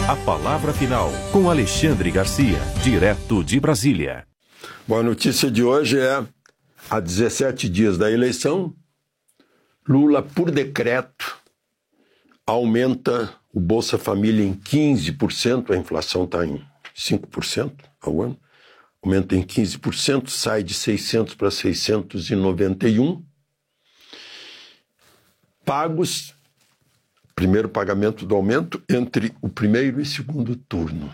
A palavra final com Alexandre Garcia, direto de Brasília. Bom, a notícia de hoje é: há 17 dias da eleição, Lula, por decreto, aumenta o Bolsa Família em 15%, a inflação está em 5% ao ano, aumenta em 15%, sai de 600 para 691, pagos, primeiro pagamento do aumento, entre o primeiro e segundo turno.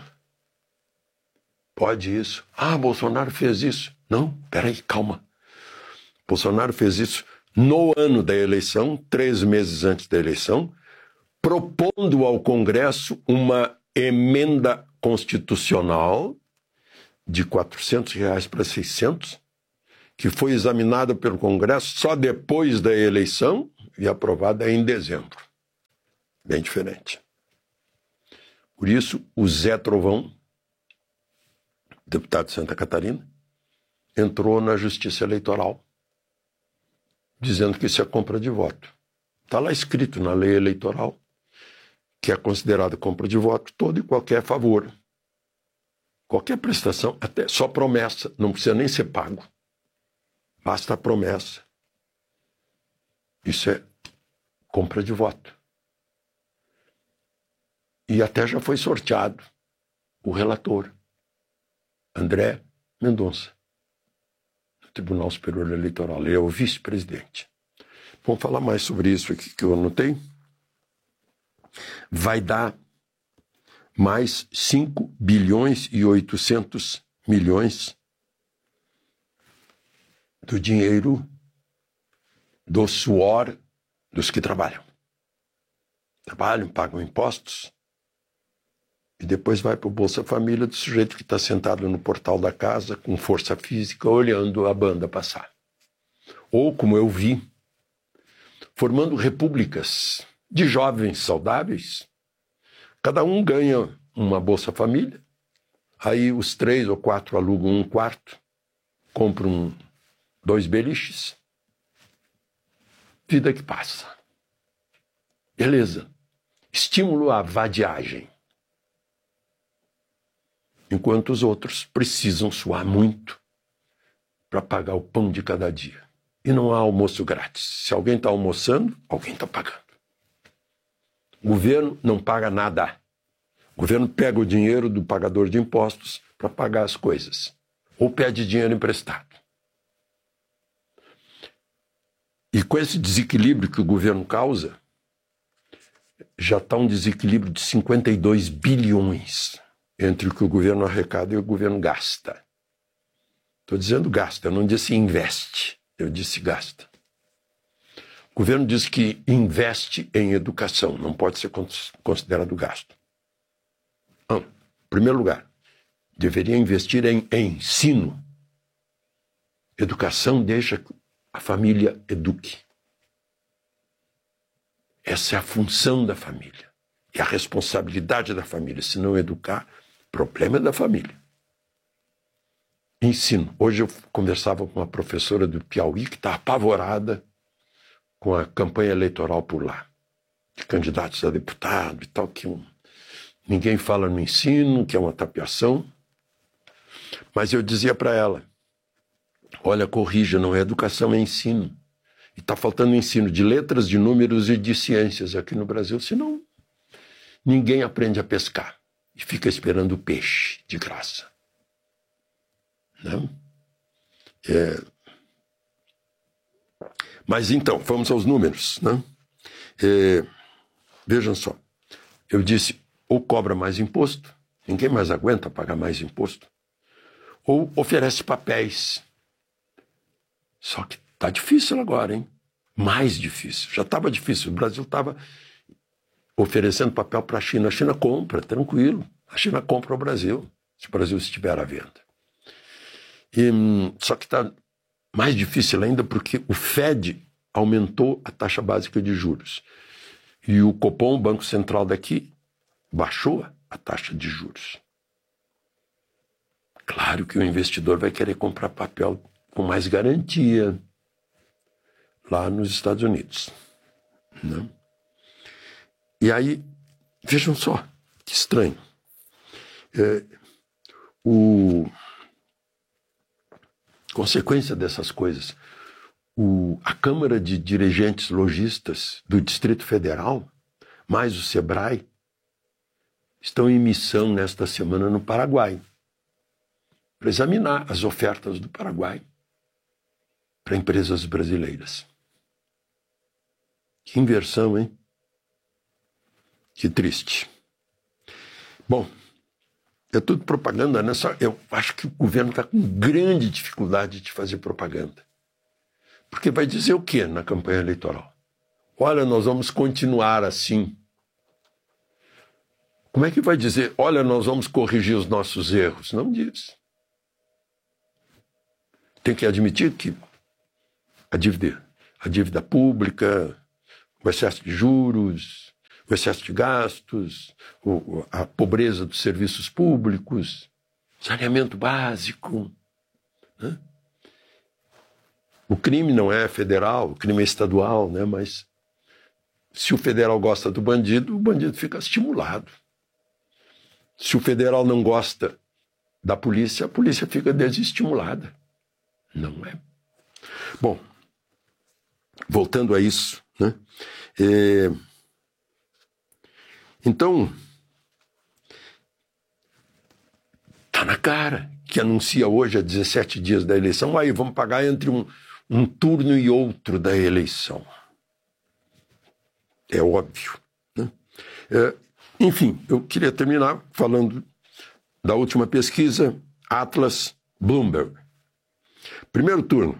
Pode isso? Ah, Bolsonaro fez isso. Não, peraí, calma. Bolsonaro fez isso no ano da eleição, 3 meses antes da eleição, propondo ao Congresso uma emenda constitucional de R$400 para 600, que foi examinada pelo Congresso só depois da eleição e aprovada em dezembro. Bem diferente. Por isso, o Zé Trovão, deputado de Santa Catarina, entrou na Justiça Eleitoral, dizendo que isso é compra de voto. Está lá escrito na lei eleitoral que é considerada compra de voto todo e qualquer favor. Qualquer prestação, até só promessa, não precisa nem ser pago. Basta a promessa. Isso é compra de voto. E até já foi sorteado o relator, André Mendonça, do Tribunal Superior Eleitoral. Ele é o vice-presidente. Vamos falar mais sobre isso aqui que eu anotei. Vai dar mais 5 bilhões e 800 milhões do dinheiro do suor dos que trabalham. Trabalham, pagam impostos e depois vai para o Bolsa Família do sujeito que está sentado no portal da casa com força física olhando a banda passar. Ou, como eu vi, formando repúblicas de jovens saudáveis. Cada um ganha uma Bolsa Família, aí os 3 ou 4 alugam um quarto, compram 2 beliches, vida que passa. Beleza. Estímulo à vadiagem. Enquanto os outros precisam suar muito para pagar o pão de cada dia. E não há almoço grátis. Se alguém está almoçando, alguém está pagando. O governo não paga nada. O governo pega o dinheiro do pagador de impostos para pagar as coisas. Ou pede dinheiro emprestado. E com esse desequilíbrio que o governo causa, já está um desequilíbrio de 52 bilhões entre o que o governo arrecada e o governo gasta. Estou dizendo gasta, eu não disse investe, eu disse gasta. O governo diz que investe em educação, não pode ser considerado gasto. Em primeiro lugar, deveria investir em ensino. Educação deixa que a família eduque. Essa é a função da família. É a responsabilidade da família. Se não educar, o problema é da família. Ensino. Hoje eu conversava com uma professora do Piauí que está apavorada com a campanha eleitoral por lá, de candidatos a deputado e tal, que ninguém fala no ensino, que é uma tapiação. Mas eu dizia para ela, olha, corrija, não é educação, é ensino. E está faltando ensino de letras, de números e de ciências aqui no Brasil, senão ninguém aprende a pescar e fica esperando o peixe de graça. Não? Mas então, vamos aos números. Né? Vejam só, eu disse, ou cobra mais imposto, ninguém mais aguenta pagar mais imposto, ou oferece papéis. Só que está difícil agora, hein? Mais difícil. Já estava difícil. O Brasil estava oferecendo papel para a China. A China compra, tranquilo. A China compra o Brasil, se o Brasil estiver à venda. Só que está mais difícil ainda porque o Fed aumentou a taxa básica de juros. E o Copom, o Banco Central daqui, baixou a taxa de juros. Claro que o investidor vai querer comprar papel com mais garantia lá nos Estados Unidos. Né? E aí, vejam só, Que estranho. Consequência dessas coisas, a Câmara de Dirigentes Lojistas do Distrito Federal, mais o SEBRAE, estão em missão nesta semana no Paraguai, para examinar as ofertas do Paraguai para empresas brasileiras. Que inversão, hein? Que triste. Bom, é tudo propaganda, né? Eu acho que o governo está com grande dificuldade de fazer propaganda. Porque vai dizer o quê na campanha eleitoral? Olha, nós vamos continuar assim. Como é que vai dizer, olha, nós vamos corrigir os nossos erros? Não diz. Tem que admitir que a dívida pública, o excesso de juros, o excesso de gastos, a pobreza dos serviços públicos, saneamento básico. Né? O crime não é federal, o crime é estadual, né? Mas se o federal gosta do bandido, o bandido fica estimulado. Se o federal não gosta da polícia, a polícia fica desestimulada. Não é? Bom, voltando a isso, né? Então, está na cara que anuncia hoje, a 17 dias da eleição, aí vamos pagar entre um turno e outro da eleição. É óbvio. Né? Enfim, eu queria terminar falando da última pesquisa, Atlas Bloomberg. Primeiro turno,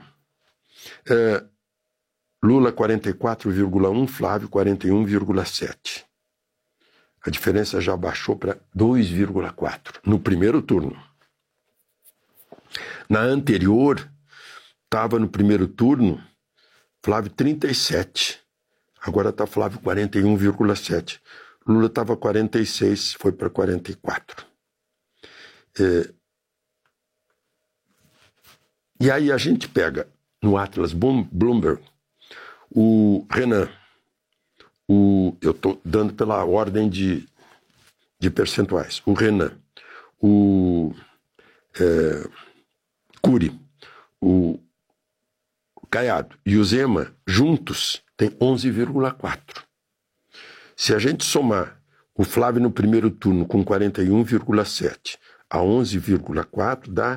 Lula 44,1, Flávio 41,7. A diferença já baixou para 2,4 no primeiro turno. Na anterior, estava no primeiro turno Flávio 37. Agora está Flávio 41,7. Lula estava 46, foi para 44. E aí a gente pega no Atlas Bloomberg o Renan. Eu estou dando pela ordem de percentuais. O Renan, o Cury, o Caiado e o Zema, juntos, tem 11,4. Se a gente somar o Flávio no primeiro turno com 41,7 a 11,4, dá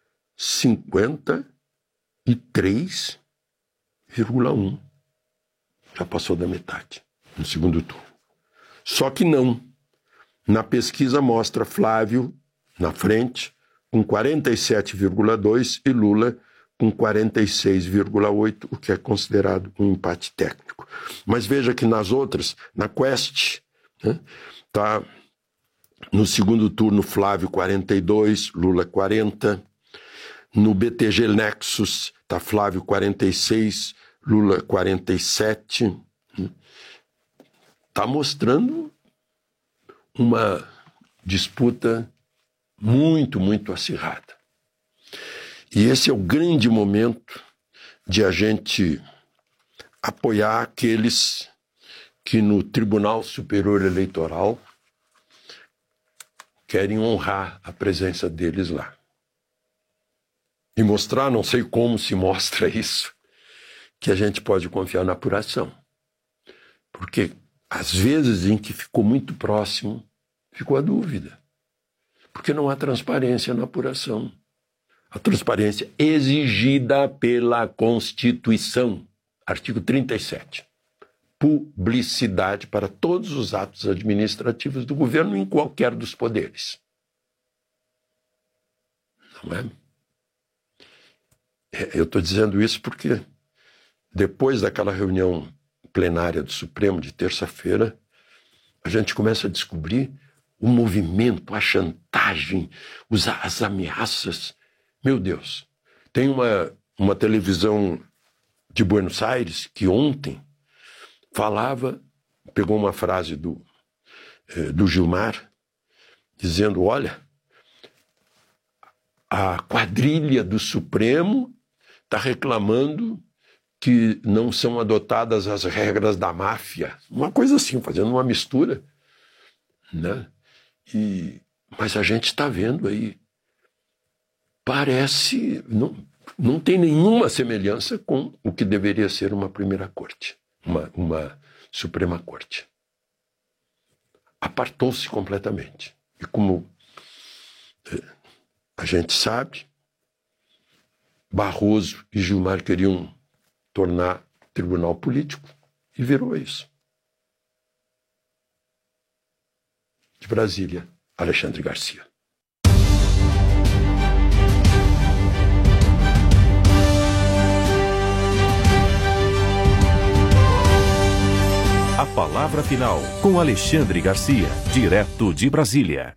53,1. Já passou da metade no segundo turno. Só que não. Na pesquisa mostra Flávio na frente com 47,2 e Lula com 46,8, o que é considerado um empate técnico. Mas veja que nas outras, na Quest, né, tá no segundo turno Flávio 42, Lula 40. No BTG Nexus está Flávio 46, Lula 47. Está mostrando uma disputa muito, muito acirrada. E esse é o grande momento de a gente apoiar aqueles que no Tribunal Superior Eleitoral querem honrar a presença deles lá. E mostrar, não sei como se mostra isso, que a gente pode confiar na apuração. Porque às vezes em que ficou muito próximo, ficou a dúvida. Porque não há transparência na apuração. A transparência exigida pela Constituição, artigo 37. Publicidade para todos os atos administrativos do governo em qualquer dos poderes. Não é? Eu estou dizendo isso porque depois daquela reunião plenária do Supremo de terça-feira, a gente começa a descobrir o movimento, a chantagem, as ameaças. Meu Deus, tem uma televisão de Buenos Aires que ontem falava, pegou uma frase do Gilmar, dizendo, olha, a quadrilha do Supremo está reclamando que não são adotadas as regras da máfia. Uma coisa assim, fazendo uma mistura, né? Mas a gente está vendo aí, parece, não tem nenhuma semelhança com o que deveria ser uma primeira corte, uma Suprema Corte. Apartou-se completamente. E como a gente sabe, Barroso e Gilmar queriam tornar tribunal político e virou isso. De Brasília, Alexandre Garcia. A palavra final com Alexandre Garcia, direto de Brasília.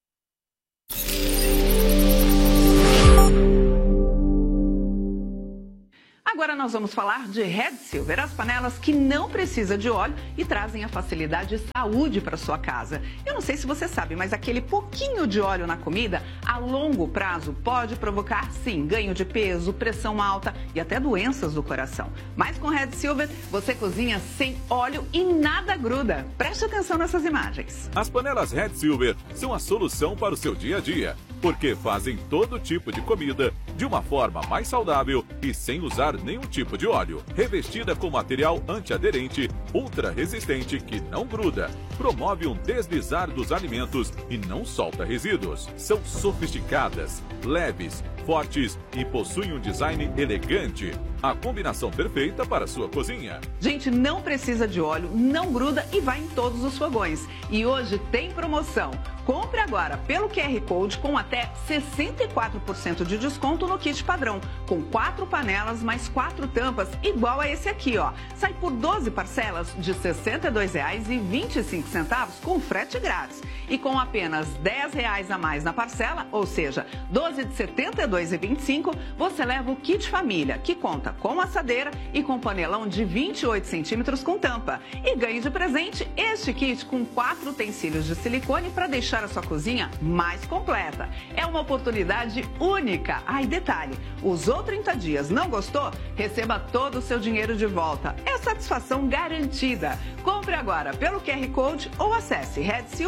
Agora nós vamos falar de Red Silver, as panelas que não precisam de óleo e trazem a facilidade e saúde para sua casa. Eu não sei se você sabe, mas aquele pouquinho de óleo na comida, a longo prazo, pode provocar, sim, ganho de peso, pressão alta e até doenças do coração. Mas com Red Silver, você cozinha sem óleo e nada gruda. Preste atenção nessas imagens. As panelas Red Silver são a solução para o seu dia a dia, porque fazem todo tipo de comida de uma forma mais saudável e sem usar nenhum tipo de óleo. Revestida com material antiaderente, ultra resistente que não gruda, promove um deslizar dos alimentos e não solta resíduos. São sofisticadas, leves, fortes e possuem um design elegante. A combinação perfeita para a sua cozinha. Gente, não precisa de óleo, não gruda e vai em todos os fogões. E hoje tem promoção. Compre agora pelo QR Code com até 64% de desconto no kit padrão, com 4 panelas mais 4 tampas, igual a esse aqui, ó. Sai por 12 parcelas de R$ 62,25 com frete grátis. E com apenas R$ 10 a mais na parcela, ou seja, 12 de R$ 72,25, você leva o kit família, que conta com assadeira e com panelão de 28 centímetros com tampa. E ganhe de presente este kit com 4 utensílios de silicone para deixar a sua cozinha mais completa. É uma oportunidade única. Ah, e detalhe, usou 30 dias, não gostou? Receba todo o seu dinheiro de volta. É satisfação garantida. Compre agora pelo QR Code ou acesse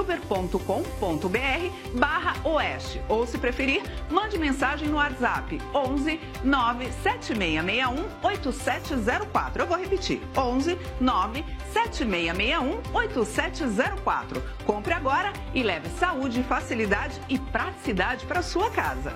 redsilver.com.br/oeste. Ou, se preferir, mande mensagem no WhatsApp 11 97661 8704. Eu vou repetir, 11 97661 8704. Compre agora e leve saúde, facilidade e praticidade para sua casa.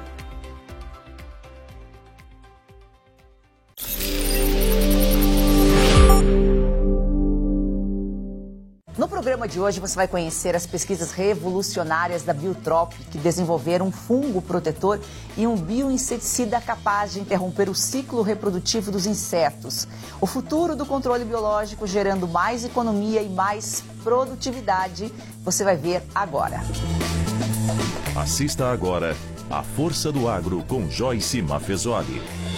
No programa de hoje você vai conhecer as pesquisas revolucionárias da Biotrop, que desenvolveram um fungo protetor e um bioinseticida capaz de interromper o ciclo reprodutivo dos insetos. O futuro do controle biológico gerando mais economia e mais produtividade, você vai ver agora. Assista agora A Força do Agro com Joyce Maffezoli.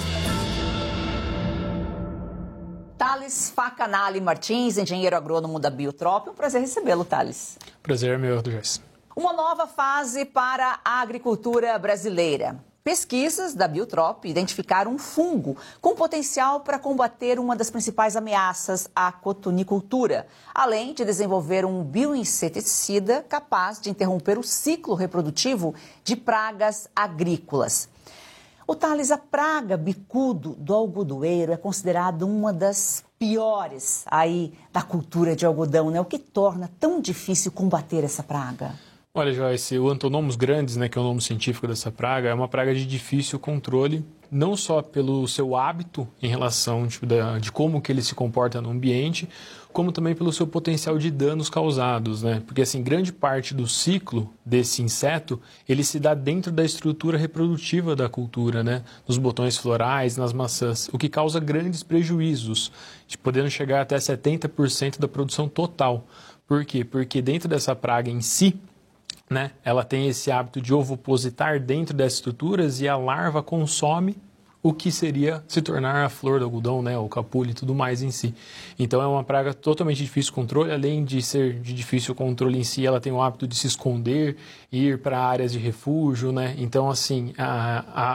Thales Facanali Martins, engenheiro agrônomo da Biotrop. Um prazer recebê-lo, Thales. Prazer é meu, Joyce. Uma nova fase para a agricultura brasileira. Pesquisas da Biotrop identificaram um fungo com potencial para combater uma das principais ameaças à cotonicultura, além de desenvolver um bioinseticida capaz de interromper o ciclo reprodutivo de pragas agrícolas. O Thales, a praga bicudo do algodoeiro é considerada uma das piores aí da cultura de algodão, né? O que torna tão difícil combater essa praga? Olha, Joyce, o Antonomus grandis, né, que é o nome científico dessa praga, é uma praga de difícil controle, não só pelo seu hábito em relação de como que ele se comporta no ambiente, como também pelo seu potencial de danos causados, né? Porque, assim, grande parte do ciclo desse inseto, ele se dá dentro da estrutura reprodutiva da cultura, né? Nos botões florais, nas maçãs, o que causa grandes prejuízos, podendo chegar até 70% da produção total. Por quê? Porque dentro dessa praga em si, né, ela tem esse hábito de ovopositar dentro dessas estruturas e a larva consome o que seria se tornar a flor do algodão, né, o capulho e tudo mais em si. Então é uma praga totalmente difícil de controle, além de ser de difícil controle em si, ela tem o hábito de se esconder, ir para áreas de refúgio, né? Então, assim, a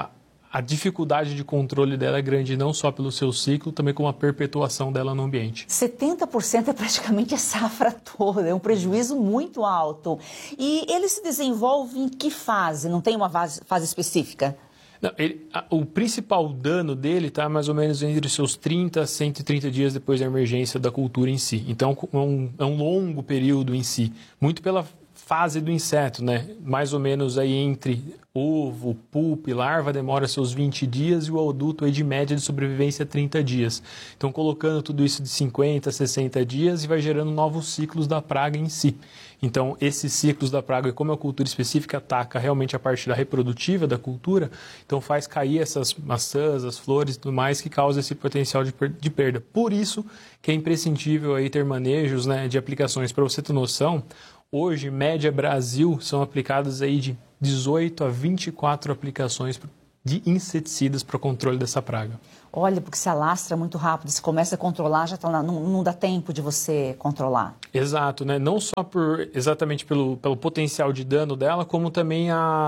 a dificuldade de controle dela é grande, não só pelo seu ciclo, também com a perpetuação dela no ambiente. 70% é praticamente a safra toda, é um prejuízo muito alto. E ele se desenvolve em que fase? Não tem uma fase específica? Não, o principal dano dele está mais ou menos entre os seus 30 a 130 dias depois da emergência da cultura em si. Então, é um longo período em si, muito pela fase do inseto, né? Mais ou menos aí entre ovo, pupa e larva demora seus 20 dias e o adulto aí de média de sobrevivência 30 dias. Então, colocando tudo isso de 50 a 60 dias e vai gerando novos ciclos da praga em si. Então, esses ciclos da praga, e como a cultura específica ataca realmente a parte da reprodutiva da cultura, então faz cair essas maçãs, as flores e tudo mais que causa esse potencial de perda. Por isso que é imprescindível aí ter manejos, né, de aplicações. Para você ter noção, hoje, média Brasil, são aplicadas aí de 18 a 24 aplicações de inseticidas para o controle dessa praga. Olha, porque se alastra muito rápido, se começa a controlar, já não dá tempo de você controlar. Exato, né? Não só exatamente pelo potencial de dano dela, como também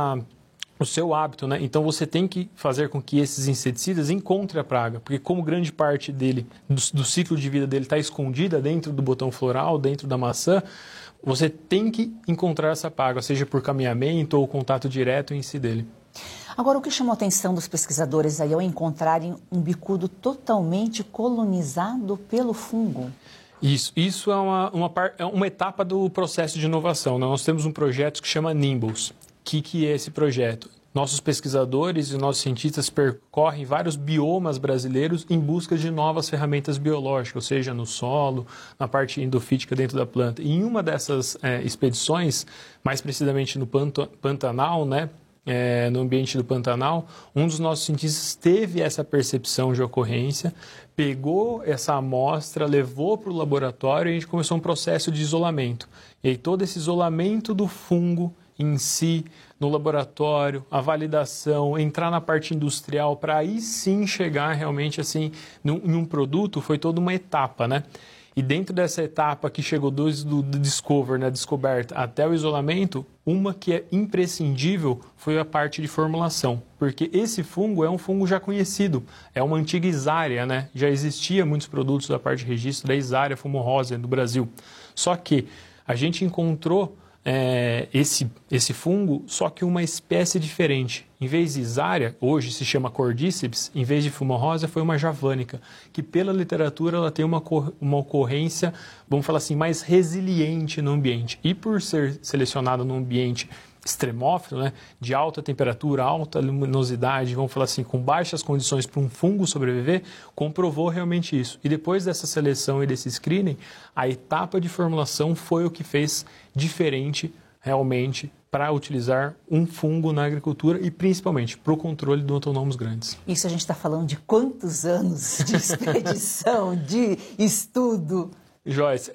o seu hábito, né? Então você tem que fazer com que esses inseticidas encontrem a praga, porque como grande parte dele, do ciclo de vida dele está escondida dentro do botão floral, dentro da maçã, você tem que encontrar essa praga, seja por caminhamento ou contato direto em si dele. Agora, o que chamou a atenção dos pesquisadores aí ao encontrarem um bicudo totalmente colonizado pelo fungo? Isso é uma etapa do processo de inovação. Nós temos um projeto que chama Nimbus. O que é esse projeto? Nossos pesquisadores e nossos cientistas percorrem vários biomas brasileiros em busca de novas ferramentas biológicas, ou seja, no solo, na parte endofítica dentro da planta. E em uma dessas expedições, mais precisamente no Pantanal, né? No ambiente do Pantanal, um dos nossos cientistas teve essa percepção de ocorrência, pegou essa amostra, levou para o laboratório e a gente começou um processo de isolamento. E aí todo esse isolamento do fungo em si, no laboratório, a validação, entrar na parte industrial para aí sim chegar realmente assim em um produto, foi toda uma etapa, né? E dentro dessa etapa que chegou do discover, né, descoberta, até o isolamento, uma que é imprescindível foi a parte de formulação. Porque esse fungo é um fungo já conhecido, é uma antiga Isária, né? Já existia muitos produtos da parte de registro da Isária fumorósea no Brasil. Só que a gente encontrou esse fungo, só que uma espécie diferente. Em vez de Isária, hoje se chama Cordyceps, em vez de fumorósea foi uma javânica, que pela literatura ela tem uma ocorrência, vamos falar assim, mais resiliente no ambiente. E por ser selecionada num ambiente extremófilo, né, de alta temperatura, alta luminosidade, vamos falar assim, com baixas condições para um fungo sobreviver, comprovou realmente isso. E depois dessa seleção e desse screening, a etapa de formulação foi o que fez diferente realmente para utilizar um fungo na agricultura e principalmente para o controle do Ontonomus grandis. Isso a gente está falando de quantos anos de expedição, de estudo? Joyce,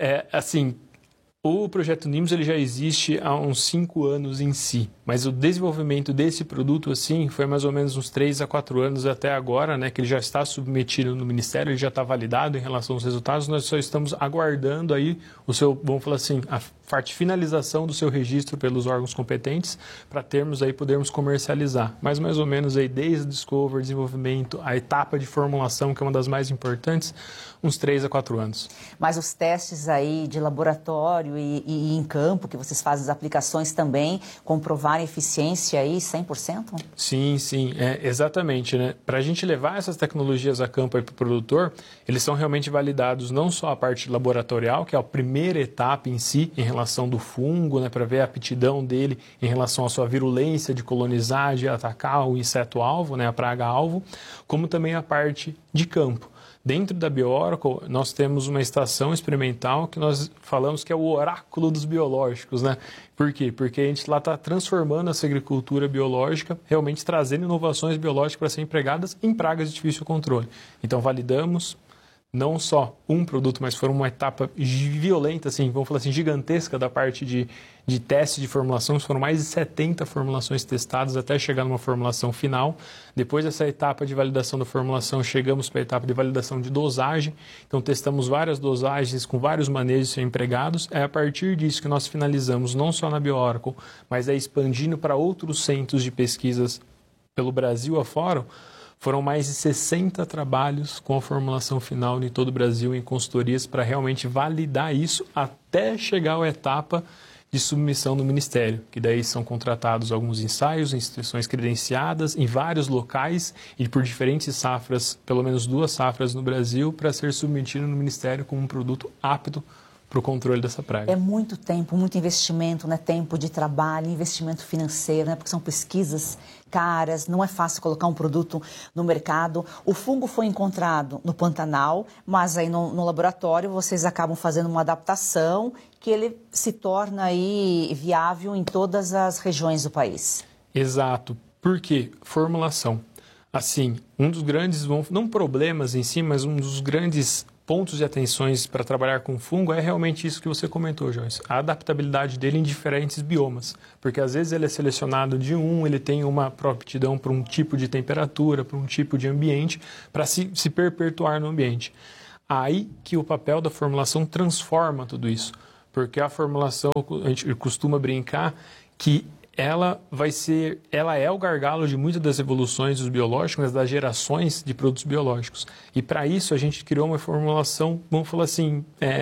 o projeto Nimbus ele já existe há uns 5 anos em si, mas o desenvolvimento desse produto assim foi mais ou menos uns 3 a 4 anos até agora, né, que ele já está submetido no Ministério, ele já está validado em relação aos resultados, nós só estamos aguardando aí o seu, vamos falar assim, a parte de finalização do seu registro pelos órgãos competentes para podermos comercializar. Mas mais ou menos aí desde o discovery, desenvolvimento, a etapa de formulação, que é uma das mais importantes, uns 3 a 4 anos. Mas os testes aí de laboratório e em campo, que vocês fazem as aplicações também, comprovarem eficiência aí 100%? Sim, exatamente, né? Para a gente levar essas tecnologias a campo para o produtor, eles são realmente validados não só a parte laboratorial, que é a primeira etapa em si, em relação do fungo, né, para ver a aptidão dele em relação à sua virulência de colonizar, de atacar o inseto-alvo, né, a praga-alvo, como também a parte de campo. Dentro da BioOracle, nós temos uma estação experimental que nós falamos que é o oráculo dos biológicos, né? Por quê? Porque a gente lá está transformando essa agricultura biológica, realmente trazendo inovações biológicas para serem empregadas em pragas de difícil controle. Então, validamos não só um produto, mas foi uma etapa violenta, assim, vamos falar assim, gigantesca da parte de teste de formulação. Foram mais de 70 formulações testadas até chegar numa formulação final. Depois dessa etapa de validação da formulação, chegamos para a etapa de validação de dosagem. Então, testamos várias dosagens com vários manejos empregados. É a partir disso que nós finalizamos, não só na BioOracle, mas expandindo para outros centros de pesquisas pelo Brasil afora, foram mais de 60 trabalhos com a formulação final em todo o Brasil, em consultorias, para realmente validar isso até chegar à etapa de submissão no Ministério, que daí são contratados alguns ensaios, instituições credenciadas em vários locais e por diferentes safras, pelo menos 2 safras no Brasil, para ser submetido no Ministério como um produto apto para o controle dessa praga. É muito tempo, muito investimento, né? Tempo de trabalho, investimento financeiro, né? Porque são pesquisas caras, não é fácil colocar um produto no mercado. O fungo foi encontrado no Pantanal, mas aí no laboratório vocês acabam fazendo uma adaptação que ele se torna aí viável em todas as regiões do país. Exato. Por quê? Formulação. Assim, um dos grandes, não problemas em si, mas um dos grandes pontos de atenções para trabalhar com fungo é realmente isso que você comentou, Joyce. A adaptabilidade dele em diferentes biomas. Porque às vezes ele é selecionado de ele tem uma proaptidão para um tipo de temperatura, para um tipo de ambiente, para se perpetuar no ambiente. Aí que o papel da formulação transforma tudo isso. Porque a formulação, a gente costuma brincar que ela é o gargalo de muitas das evoluções dos biológicos, das gerações de produtos biológicos. E para isso a gente criou uma formulação, vamos falar assim,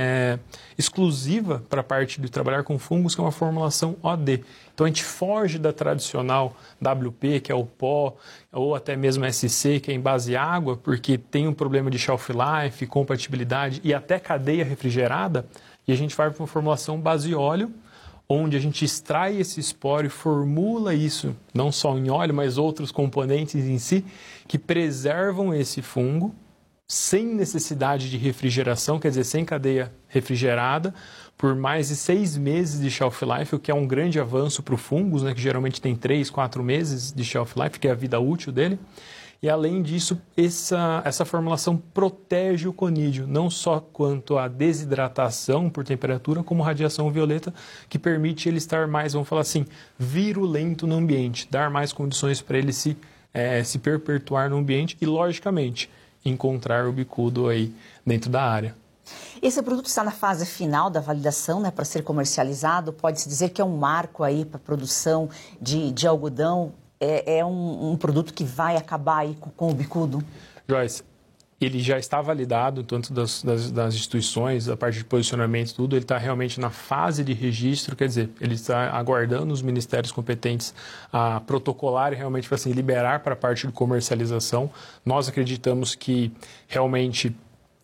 exclusiva para a parte de trabalhar com fungos, que é uma formulação OD. Então a gente foge da tradicional WP, que é o pó, ou até mesmo SC, que é em base água, porque tem um problema de shelf life, compatibilidade e até cadeia refrigerada, e a gente vai para uma formulação base óleo, onde a gente extrai esse esporo e formula isso, não só em óleo, mas outros componentes em si, que preservam esse fungo sem necessidade de refrigeração, quer dizer, sem cadeia refrigerada, por mais de 6 meses de shelf life, o que é um grande avanço para o fungos, né, que geralmente tem 3, 4 meses de shelf life, que é a vida útil dele. E, além disso, essa formulação protege o conídeo, não só quanto à desidratação por temperatura, como radiação violeta, que permite ele estar mais, vamos falar assim, virulento no ambiente, dar mais condições para ele se perpetuar no ambiente e, logicamente, encontrar o bicudo aí dentro da área. Esse produto está na fase final da validação, né, para ser comercializado. Pode-se dizer que é um marco aí para a produção de algodão. É um produto que vai acabar aí com o bicudo? Joyce, ele já está validado, tanto das instituições, a parte de posicionamento, tudo. Ele está realmente na fase de registro, quer dizer, ele está aguardando os ministérios competentes a protocolar e realmente assim, liberar para a parte de comercialização. Nós acreditamos que realmente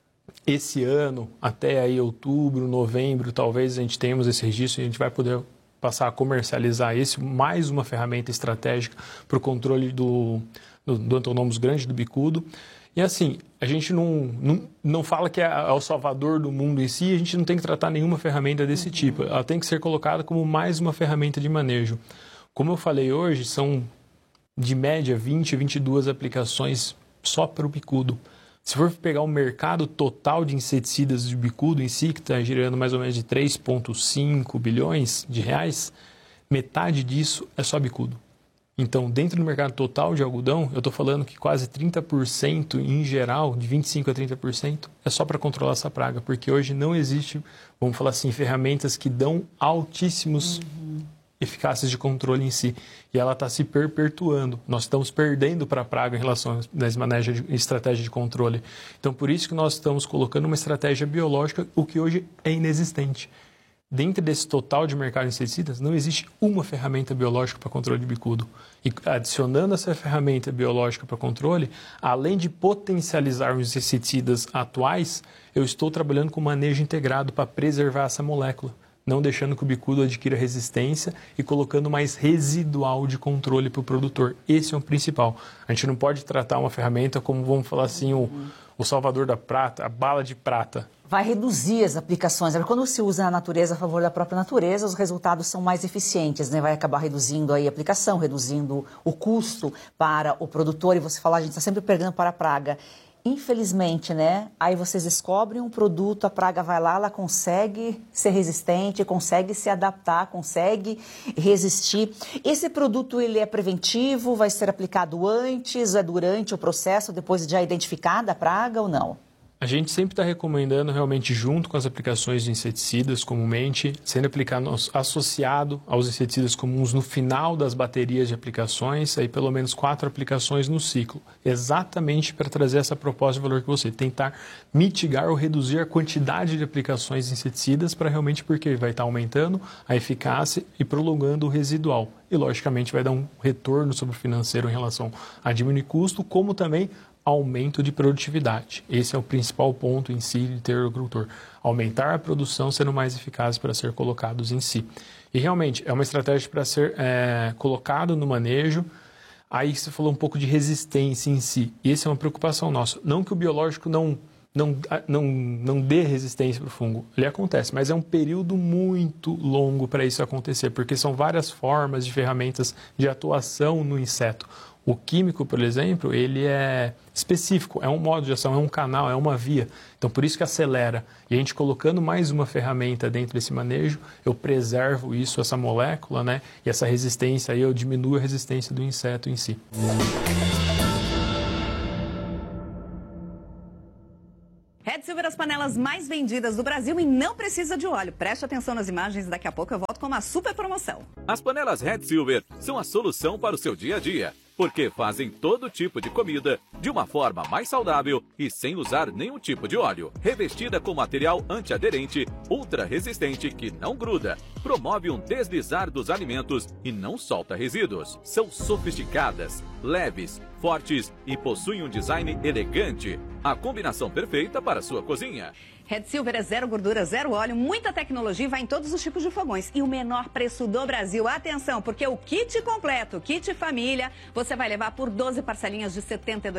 esse ano, até aí outubro, novembro, talvez a gente tenhamos esse registro e a gente vai poder passar a comercializar mais uma ferramenta estratégica para o controle do antonomus grande, do bicudo. E assim, a gente não fala que é o salvador do mundo em si, a gente não tem que tratar nenhuma ferramenta desse tipo. Ela tem que ser colocada como mais uma ferramenta de manejo. Como eu falei hoje, são de média 20, 22 aplicações só para o bicudo. Se for pegar o mercado total de inseticidas de bicudo em si, que está girando mais ou menos de 3,5 bilhões de reais, metade disso é só bicudo. Então, dentro do mercado total de algodão, eu estou falando que quase 30% em geral, de 25% a 30%, é só para controlar essa praga, porque hoje não existe, vamos falar assim, ferramentas que dão altíssimos eficácias de controle em si. E ela está se perpetuando. Nós estamos perdendo para a praga em relação à estratégia de controle. Então, por isso que nós estamos colocando uma estratégia biológica, o que hoje é inexistente. Dentro desse total de mercado de inseticidas, não existe uma ferramenta biológica para controle de bicudo. E adicionando essa ferramenta biológica para controle, além de potencializar os inseticidas atuais, eu estou trabalhando com manejo integrado para preservar essa molécula, não deixando que o bicudo adquira resistência e colocando mais residual de controle para o produtor. Esse é o principal. A gente não pode tratar uma ferramenta como, vamos falar assim, o salvador da prata, a bala de prata. Vai reduzir as aplicações. Quando se usa a natureza a favor da própria natureza, os resultados são mais eficientes, né? Vai acabar reduzindo aí a aplicação, reduzindo o custo para o produtor. E você fala, a gente está sempre perdendo para a praga. Infelizmente, né? Aí vocês descobrem um produto, a praga vai lá, ela consegue ser resistente, consegue se adaptar, consegue resistir. Esse produto, ele é preventivo, vai ser aplicado antes, é durante o processo, depois de já identificada a praga ou não? A gente sempre está recomendando realmente junto com as aplicações de inseticidas comumente, sendo aplicado associado aos inseticidas comuns no final das baterias de aplicações, aí pelo menos 4 aplicações no ciclo, exatamente para trazer essa proposta de valor que você tentar mitigar ou reduzir a quantidade de aplicações de inseticidas para realmente porque vai estar aumentando a eficácia e prolongando o residual. E logicamente vai dar um retorno sobre o financeiro em relação a diminuir custo, como também aumento de produtividade. Esse é o principal ponto em si de ter agricultor. Aumentar a produção sendo mais eficaz para ser colocados em si. E realmente é uma estratégia para ser colocado no manejo. Aí você falou um pouco de resistência em si. E essa é uma preocupação nossa. Não que o biológico não dê resistência para o fungo. Ele acontece, mas é um período muito longo para isso acontecer, porque são várias formas de ferramentas de atuação no inseto. O químico, por exemplo, ele é específico, é um modo de ação, é um canal, é uma via. Então, por isso que acelera. E a gente colocando mais uma ferramenta dentro desse manejo, eu preservo isso, essa molécula, né? E essa resistência aí, eu diminuo a resistência do inseto em si. Red Silver, as panelas mais vendidas do Brasil e não precisa de óleo. Preste atenção nas imagens, daqui a pouco eu volto com uma super promoção. As panelas Red Silver são a solução para o seu dia a dia, porque fazem todo tipo de comida de uma forma mais saudável e sem usar nenhum tipo de óleo. Revestida com material antiaderente, ultra resistente que não gruda, promove um deslizar dos alimentos e não solta resíduos. São sofisticadas, leves, fortes e possuem um design elegante. A combinação perfeita para a sua cozinha. Red Silver é zero gordura, zero óleo, muita tecnologia e vai em todos os tipos de fogões. E o menor preço do Brasil. Atenção, porque o kit completo, kit família, você vai levar por 12 parcelinhas de R$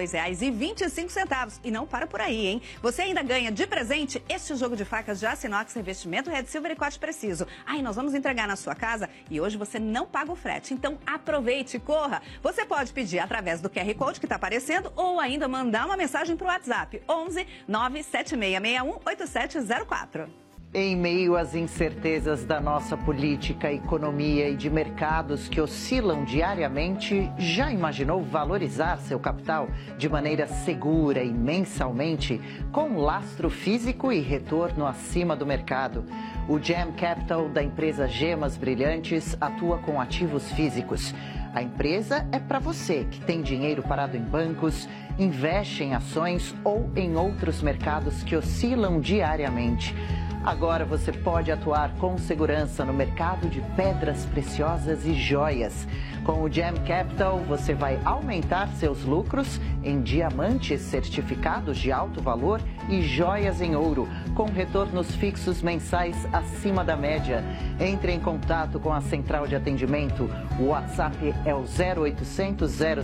72,25. E não para por aí, hein? Você ainda ganha de presente este jogo de facas de aço inox, revestimento Red Silver e corte preciso. Aí nós vamos entregar na sua casa e hoje você não paga o frete. Então aproveite, corra. Você pode pedir através do QR Code que está aparecendo ou ainda mandar uma mensagem para o WhatsApp 11 97661 8704. Em meio às incertezas da nossa política, economia e de mercados que oscilam diariamente, já imaginou valorizar seu capital de maneira segura e mensalmente, com lastro físico e retorno acima do mercado? O Gem Capital da empresa Gemas Brilhantes atua com ativos físicos. A empresa é para você que tem dinheiro parado em bancos, investe em ações ou em outros mercados que oscilam diariamente. Agora você pode atuar com segurança no mercado de pedras preciosas e joias. Com o Gem Capital, você vai aumentar seus lucros em diamantes certificados de alto valor e joias em ouro, com retornos fixos mensais acima da média. Entre em contato com a central de atendimento. O WhatsApp é o 0800 000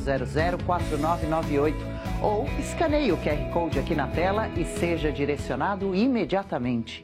4998 ou escaneie o QR Code aqui na tela e seja direcionado imediatamente.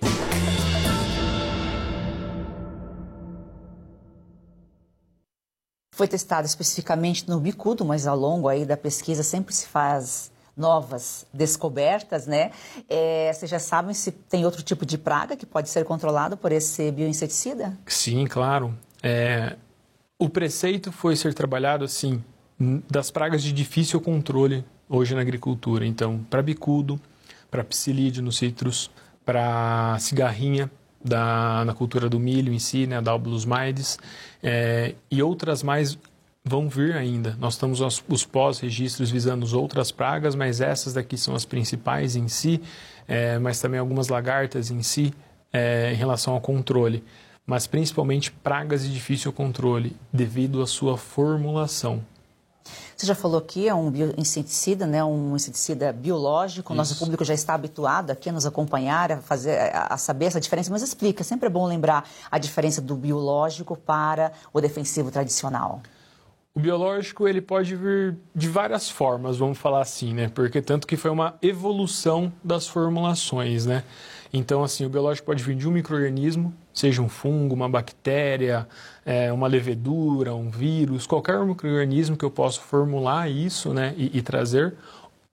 Foi testado especificamente no bicudo, mas ao longo aí da pesquisa sempre se faz novas descobertas, né? Vocês já sabem se tem outro tipo de praga que pode ser controlado por esse bioinseticida? Sim, claro. O preceito foi ser trabalhado, assim, das pragas de difícil controle hoje na agricultura. Então, para bicudo, para psilídeo no citrus, para cigarrinha, na cultura do milho em si, né, a Daubolus maides, e outras mais vão vir ainda. Nós estamos os pós-registros visando as outras pragas, mas essas daqui são as principais em si, mas também algumas lagartas em si, em relação ao controle. Mas principalmente pragas de difícil controle, devido à sua formulação. Você já falou que é um bioinseticida, né? Um inseticida biológico. O nosso público já está habituado aqui a nos acompanhar, a saber essa diferença, mas explica. Sempre é bom lembrar a diferença do biológico para o defensivo tradicional. O biológico ele pode vir de várias formas, vamos falar assim, né? Porque tanto que foi uma evolução das formulações, né? Então, assim, o biológico pode vir de um micro-organismo, seja um fungo, uma bactéria, uma levedura, um vírus, qualquer micro-organismo que eu possa formular isso, né, e trazer,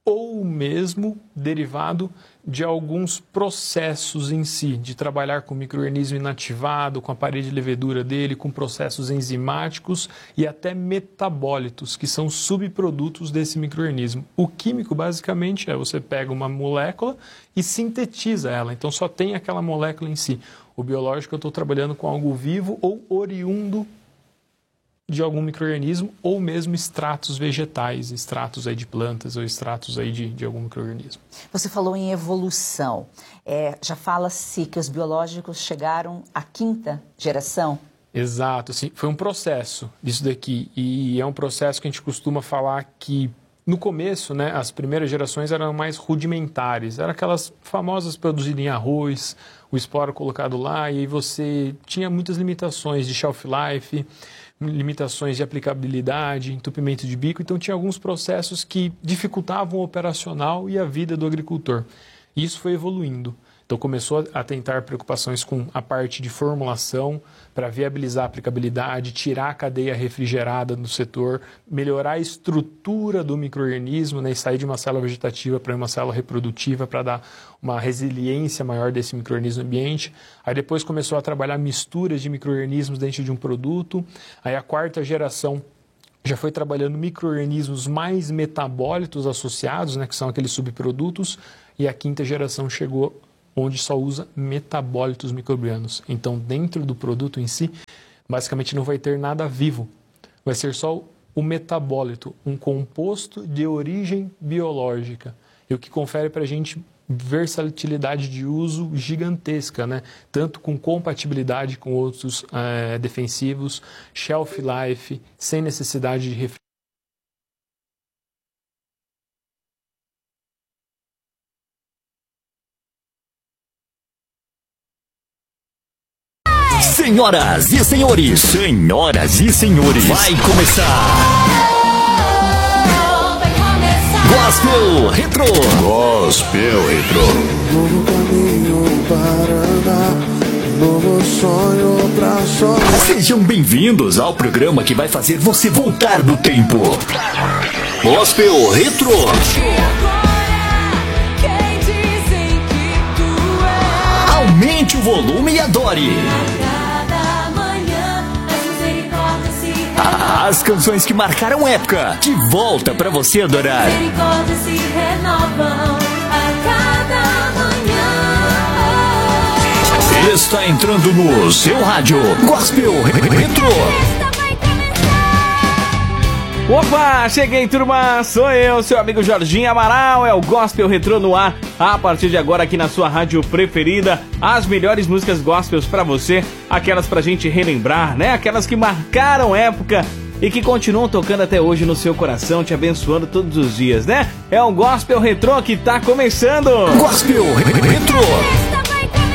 ou mesmo derivado de alguns processos em si, de trabalhar com micro-organismo inativado, com a parede de levedura dele, com processos enzimáticos e até metabólitos, que são subprodutos desse micro-organismo. O químico, basicamente, você pega uma molécula e sintetiza ela, então só tem aquela molécula em si. O biológico, eu estou trabalhando com algo vivo ou oriundo de algum micro-organismo, ou mesmo extratos vegetais, extratos aí de plantas ou extratos aí de algum micro-organismo. Você falou em evolução. Já fala-se que os biológicos chegaram à 5ª geração? Exato, sim. Foi um processo disso daqui, e é um processo que a gente costuma falar que no começo, né, as primeiras gerações eram mais rudimentares, eram aquelas famosas produzidas em arroz, o esporo colocado lá, e aí você tinha muitas limitações de shelf life, limitações de aplicabilidade, entupimento de bico, então tinha alguns processos que dificultavam o operacional e a vida do agricultor. E isso foi evoluindo. Então começou a tentar preocupações com a parte de formulação para viabilizar a aplicabilidade, tirar a cadeia refrigerada do setor, melhorar a estrutura do micro-organismo, né, e sair de uma célula vegetativa para uma célula reprodutiva para dar uma resiliência maior desse micro-organismo no ambiente. Aí depois começou a trabalhar misturas de micro-organismos dentro de um produto. Aí a 4ª geração já foi trabalhando micro-organismos mais metabólitos associados, né, que são aqueles subprodutos, e a 5ª geração chegou onde só usa metabólitos microbianos. Então, dentro do produto em si, basicamente não vai ter nada vivo. Vai ser só o metabólito, um composto de origem biológica. E o que confere para a gente versatilidade de uso gigantesca, né? Tanto com compatibilidade com outros defensivos, shelf life, sem necessidade de refrigeração. Senhoras e senhores, vai começar Gospel Retro. Gospel Retro. Novo caminho para andar, novo sonho pra sonhar. Sejam bem-vindos ao programa que vai fazer você voltar no tempo. Gospel Retro. Aumente o volume e adore. As canções que marcaram época, de volta pra você adorar. Misericórdias se renovam a cada manhã. Está entrando no seu rádio Gospel Retro. Opa, cheguei, turma, sou eu, seu amigo Jorginho Amaral, é o Gospel Retro no ar, a partir de agora aqui na sua rádio preferida, as melhores músicas gospels pra você, aquelas pra gente relembrar, né, aquelas que marcaram época e que continuam tocando até hoje no seu coração, te abençoando todos os dias, né? É o Gospel Retro que tá começando! Gospel Retro!